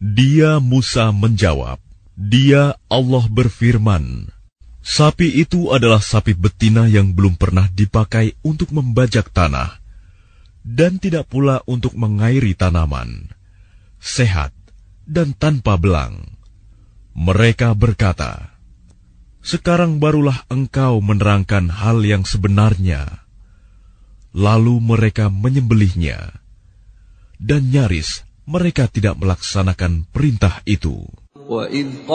Dia Musa menjawab, "Dia Allah berfirman, sapi itu adalah sapi betina yang belum pernah dipakai untuk membajak tanah, dan tidak pula untuk mengairi tanaman, sehat dan tanpa belang." Mereka berkata, "Sekarang barulah engkau menerangkan hal yang sebenarnya." Lalu mereka menyembelihnya, dan nyaris mereka tidak melaksanakan perintah itu.